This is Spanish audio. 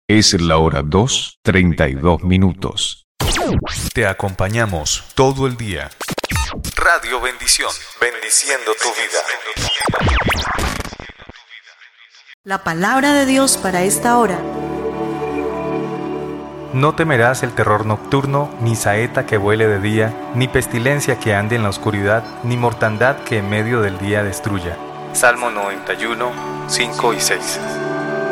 Es la hora 2:32. Te acompañamos todo el día. Radio Bendición, bendiciendo tu vida. La palabra de Dios para esta hora. No temerás el terror nocturno, ni saeta que vuele de día, ni pestilencia que ande en la oscuridad, ni mortandad que en medio del día destruya. Salmo 91, 5 y 6.